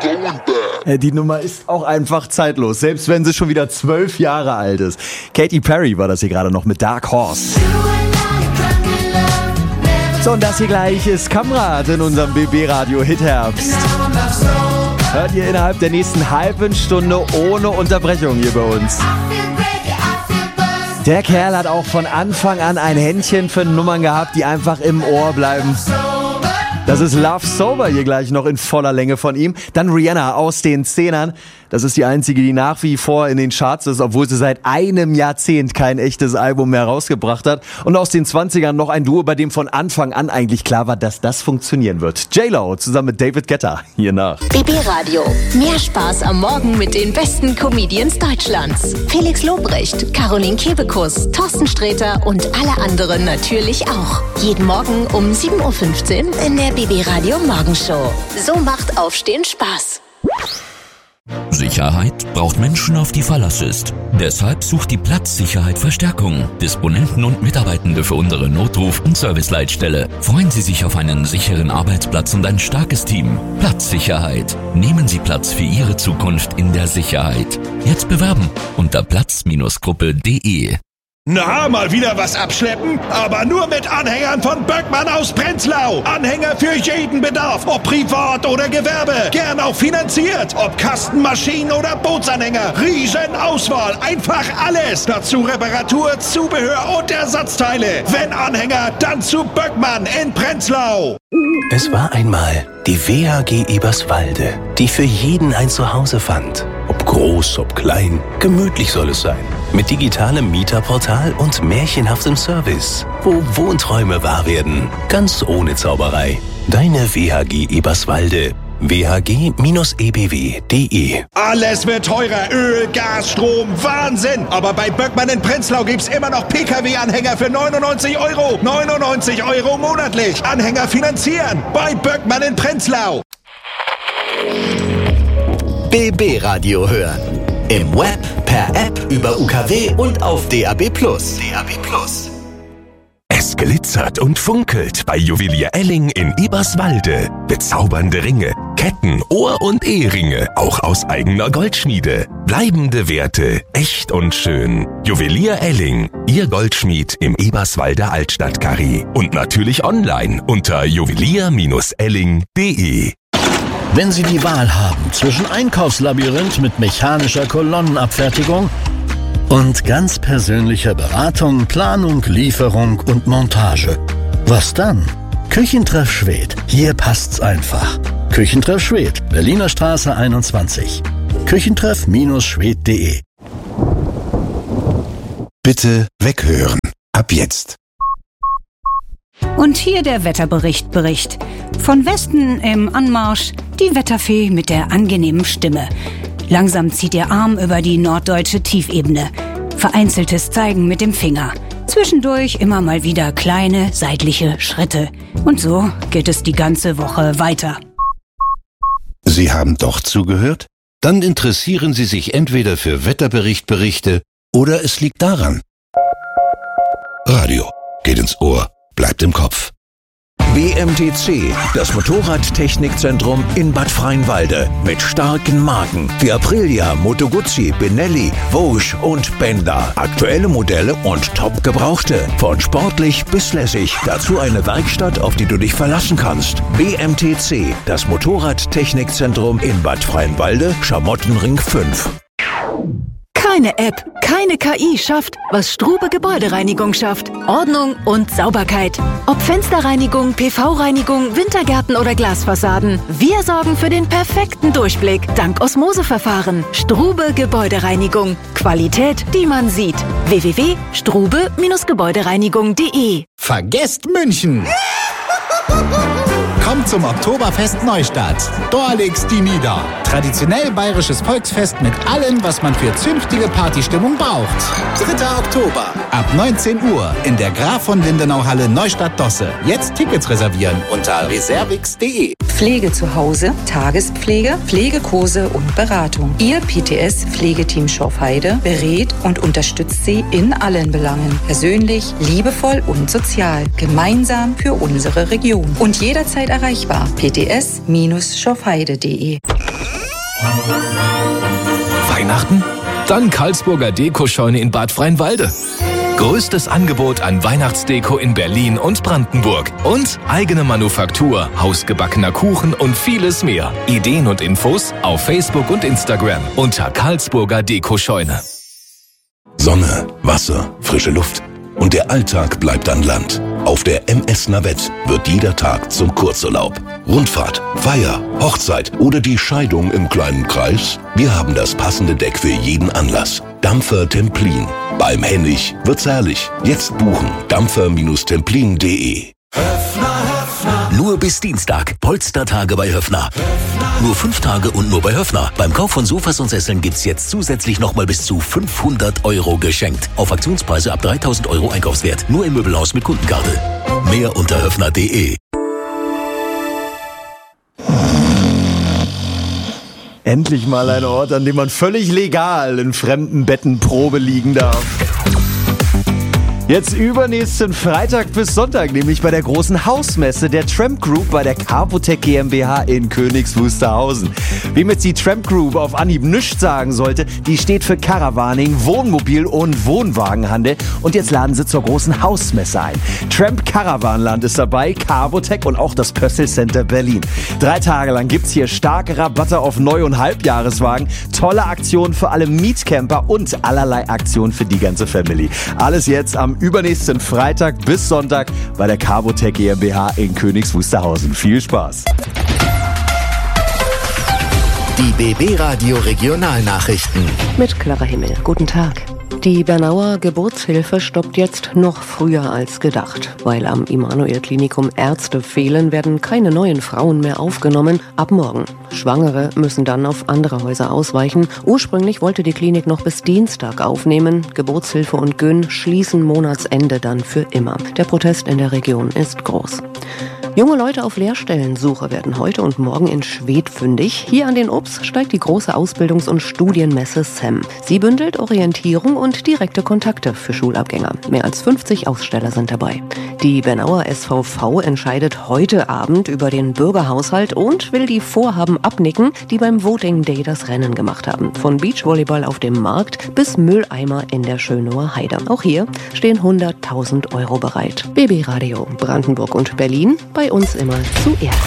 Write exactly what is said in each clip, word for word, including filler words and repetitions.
Die Nummer ist auch einfach zeitlos, selbst wenn sie schon wieder zwölf Jahre alt ist. Katy Perry war das hier gerade noch mit Dark Horse. So, und das hier gleich ist Kamrat in unserem B B-Radio Hitherbst. Hört ihr innerhalb der nächsten halben Stunde ohne Unterbrechung hier bei uns. Der Kerl hat auch von Anfang an ein Händchen für Nummern gehabt, die einfach im Ohr bleiben. Das ist Love Sober hier gleich noch in voller Länge von ihm. Dann Rihanna aus den Zehnern. Das ist die einzige, die nach wie vor in den Charts ist, obwohl sie seit einem Jahrzehnt kein echtes Album mehr rausgebracht hat. Und aus den zwanzigern noch ein Duo, bei dem von Anfang an eigentlich klar war, dass das funktionieren wird. J-Lo zusammen mit David Guetta hier nach. B B Radio. Mehr Spaß am Morgen mit den besten Comedians Deutschlands. Felix Lobrecht, Caroline Kebekus, Thorsten Sträter und alle anderen natürlich auch. Jeden Morgen um sieben Uhr fünfzehn in der B B Radio Morgenshow. So macht Aufstehen Spaß. Sicherheit braucht Menschen, auf die Verlass ist. Deshalb sucht die Platzsicherheit Verstärkung. Disponenten und Mitarbeitende für unsere Notruf- und Serviceleitstelle. Freuen Sie sich auf einen sicheren Arbeitsplatz und ein starkes Team. Platzsicherheit. Nehmen Sie Platz für Ihre Zukunft in der Sicherheit. Jetzt bewerben unter platz Gruppe punkt de. Na, mal wieder was abschleppen? Aber nur mit Anhängern von Böckmann aus Prenzlau. Anhänger für jeden Bedarf, ob privat oder Gewerbe. Gern auch finanziert. Ob Kastenmaschinen oder Bootsanhänger. Riesenauswahl, einfach alles. Dazu Reparatur, Zubehör und Ersatzteile. Wenn Anhänger, dann zu Böckmann in Prenzlau. Es war einmal die W H G Eberswalde, die für jeden ein Zuhause fand. Ob groß, ob klein, gemütlich soll es sein. Mit digitalem Mieterportal und märchenhaftem Service, wo Wohnträume wahr werden, ganz ohne Zauberei. Deine W H G Eberswalde. w h g e b w punkt de. Alles wird teurer. Öl, Gas, Strom, Wahnsinn. Aber bei Böckmann in Prenzlau gibt's immer noch P K W-Anhänger für neunundneunzig Euro. neunundneunzig Euro monatlich. Anhänger finanzieren. Bei Böckmann in Prenzlau. B B Radio hören. Im Web, per App, über U K W und auf D A B plus. D A B plus. Es glitzert und funkelt bei Juwelier Elling in Eberswalde. Bezaubernde Ringe, Ketten, Ohr- und Eheringe, auch aus eigener Goldschmiede. Bleibende Werte, echt und schön. Juwelier Elling, Ihr Goldschmied im Eberswalder Altstadtkarree. Und natürlich online unter juwelier elling punkt de. Wenn Sie die Wahl haben zwischen Einkaufslabyrinth mit mechanischer Kolonnenabfertigung und ganz persönlicher Beratung, Planung, Lieferung und Montage, was dann? Küchentreff Schwedt. Hier passt's einfach. Küchentreff Schwedt, Berliner Straße einundzwanzig. Küchentreff Schwedt punkt de. Bitte weghören. Ab jetzt. Und hier der Wetterbericht Bericht. Von Westen im Anmarsch die Wetterfee mit der angenehmen Stimme. Langsam zieht ihr Arm über die norddeutsche Tiefebene. Vereinzeltes Zeigen mit dem Finger. Zwischendurch immer mal wieder kleine seitliche Schritte. Und so geht es die ganze Woche weiter. Sie haben doch zugehört? Dann interessieren Sie sich entweder für Wetterberichtberichte oder es liegt daran. Radio geht ins Ohr, bleibt im Kopf. B M T C, das Motorradtechnikzentrum in Bad Freienwalde. Mit starken Marken wie Aprilia, Moto Guzzi, Benelli, Vosges und Benda. Aktuelle Modelle und top gebrauchte. Von sportlich bis lässig. Dazu eine Werkstatt, auf die du dich verlassen kannst. B M T C, das Motorradtechnikzentrum in Bad Freienwalde, Schamottenring fünf. Keine App, keine K I schafft, was Strube Gebäudereinigung schafft. Ordnung und Sauberkeit. Ob Fensterreinigung, P V-Reinigung, Wintergärten oder Glasfassaden. Wir sorgen für den perfekten Durchblick. Dank Osmoseverfahren. Strube Gebäudereinigung. Qualität, die man sieht. w w w punkt strube Gebäudereinigung punkt de. Vergesst München! Kommt zum Oktoberfest Neustadt. Da legt's die nieder. Traditionell bayerisches Volksfest mit allem, was man für zünftige Partystimmung braucht. dritter Oktober. Ab neunzehn Uhr in der Graf von Lindenau Halle Neustadt-Dosse. Jetzt Tickets reservieren unter reservix punkt de. Pflege zu Hause, Tagespflege, Pflegekurse und Beratung. Ihr P T S-Pflegeteam Schorfheide berät und unterstützt Sie in allen Belangen. Persönlich, liebevoll und sozial. Gemeinsam für unsere Region. Und jederzeit erreichbar. p t s Schorfheide punkt de. Weihnachten? Dann Karlsburger Dekoscheune in Bad Freienwalde. Größtes Angebot an Weihnachtsdeko in Berlin und Brandenburg. Und eigene Manufaktur, hausgebackener Kuchen und vieles mehr. Ideen und Infos auf Facebook und Instagram unter Karlsburger Dekoscheune. Sonne, Wasser, frische Luft. Und der Alltag bleibt an Land. Auf der M S Navette wird jeder Tag zum Kurzurlaub. Rundfahrt, Feier, Hochzeit oder die Scheidung im kleinen Kreis? Wir haben das passende Deck für jeden Anlass. Dampfer Templin. Beim Hennig wird's herrlich. Jetzt buchen. dampfer Templin punkt de. Nur bis Dienstag. Polstertage bei Höffner. Nur fünf Tage und nur bei Höffner. Beim Kauf von Sofas und Sesseln gibt's jetzt zusätzlich nochmal bis zu fünfhundert Euro geschenkt. Auf Aktionspreise ab dreitausend Euro Einkaufswert. Nur im Möbelhaus mit Kundenkarte. Mehr unter höffner punkt de. Endlich mal ein Ort, an dem man völlig legal in fremden Betten Probe liegen darf. Jetzt übernächsten Freitag bis Sonntag, nämlich bei der großen Hausmesse der Tramp Group bei der Carbotec GmbH in Königs Wusterhausen. Wem jetzt die Tramp Group auf Anhieb nichts sagen sollte, die steht für Caravaning, Wohnmobil und Wohnwagenhandel und jetzt laden sie zur großen Hausmesse ein. Tramp Caravanland ist dabei, Carbotec und auch das Pössl Center Berlin. Drei Tage lang gibt's hier starke Rabatte auf Neu- und Halbjahreswagen, tolle Aktionen für alle Mietcamper und allerlei Aktionen für die ganze Family. Alles jetzt am übernächsten Freitag bis Sonntag bei der Carbotec GmbH in Königs Wusterhausen. Viel Spaß! Die B B-Radio Regionalnachrichten. Mit Clara Himmel. Guten Tag. Die Bernauer Geburtshilfe stoppt jetzt noch früher als gedacht. Weil am Immanuel-Klinikum Ärzte fehlen, werden keine neuen Frauen mehr aufgenommen. Ab morgen. Schwangere müssen dann auf andere Häuser ausweichen. Ursprünglich wollte die Klinik noch bis Dienstag aufnehmen. Geburtshilfe und Gyn schließen Monatsende dann für immer. Der Protest in der Region ist groß. Junge Leute auf Lehrstellensuche werden heute und morgen in Schwedt fündig. Hier an den U B S steigt die große Ausbildungs- und Studienmesse S E M. Sie bündelt Orientierung und direkte Kontakte für Schulabgänger. Mehr als fünfzig Aussteller sind dabei. Die Bernauer S V V entscheidet heute Abend über den Bürgerhaushalt und will die Vorhaben abnicken, die beim Voting Day das Rennen gemacht haben. Von Beachvolleyball auf dem Markt bis Mülleimer in der Schönower Heide. Auch hier stehen hunderttausend Euro bereit. B B-Radio Brandenburg und Berlin, bei uns immer zuerst.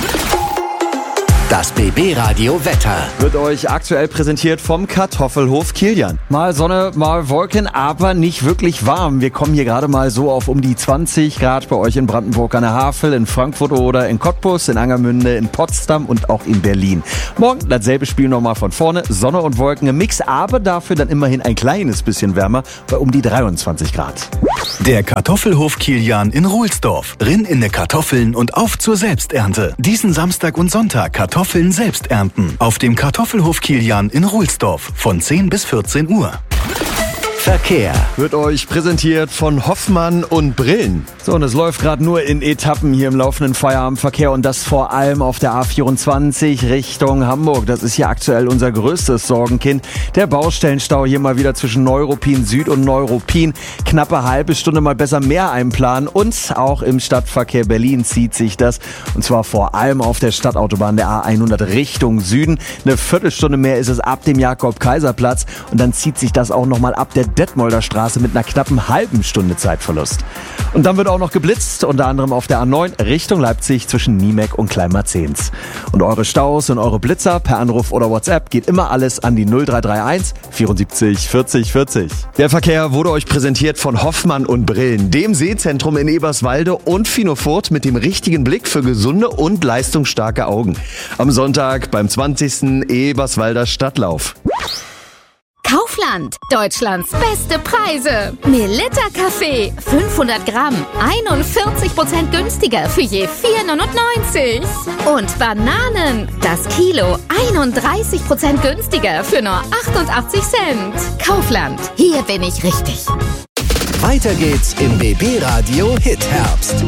Das B B-Radio Wetter wird euch aktuell präsentiert vom Kartoffelhof Kilian. Mal Sonne, mal Wolken, aber nicht wirklich warm. Wir kommen hier gerade mal so auf um die zwanzig Grad bei euch in Brandenburg an der Havel, in Frankfurt oder in Cottbus, in Angermünde, in Potsdam und auch in Berlin. Morgen dasselbe Spiel nochmal von vorne. Sonne und Wolken im Mix, aber dafür dann immerhin ein kleines bisschen wärmer bei um die dreiundzwanzig Grad. Der Kartoffelhof Kilian in Ruhlsdorf. Rinn in ne Kartoffeln und auf zur Selbsternte. Diesen Samstag und Sonntag Kartoffeln Kartoffeln selbst ernten. Auf dem Kartoffelhof Kilian in Ruhlsdorf von zehn bis vierzehn Uhr. Verkehr wird euch präsentiert von Hoffmann und Brillen. So, und es läuft gerade nur in Etappen hier im laufenden Feierabendverkehr und das vor allem auf der A vierundzwanzig Richtung Hamburg. Das ist hier aktuell unser größtes Sorgenkind. Der Baustellenstau hier mal wieder zwischen Neuruppin Süd und Neuruppin. Knappe halbe Stunde mal besser mehr einplanen und auch im Stadtverkehr Berlin zieht sich das. Und zwar vor allem auf der Stadtautobahn der A hundert Richtung Süden. Eine Viertelstunde mehr ist es ab dem Jakob-Kaiser-Platz und dann zieht sich das auch nochmal ab der Detmolder Straße mit einer knappen halben Stunde Zeitverlust. Und dann wird auch noch geblitzt, unter anderem auf der A neun Richtung Leipzig zwischen Niemek und Kleinmarzens. Und eure Staus und eure Blitzer per Anruf oder WhatsApp geht immer alles an die null drei drei eins vierundsiebzig vierzig vierzig. Der Verkehr wurde euch präsentiert von Hoffmann und Brillen, dem Sehzentrum in Eberswalde und Finofurt mit dem richtigen Blick für gesunde und leistungsstarke Augen. Am Sonntag beim zwanzigsten Eberswalder Stadtlauf. Kaufland, Deutschlands beste Preise. Melitta Kaffee, fünfhundert Gramm, einundvierzig Prozent günstiger für je vier neunundneunzig. Und Bananen, das Kilo, einunddreißig Prozent günstiger für nur achtundachtzig Cent. Kaufland, hier bin ich richtig. Weiter geht's im B B-Radio Hit Herbst.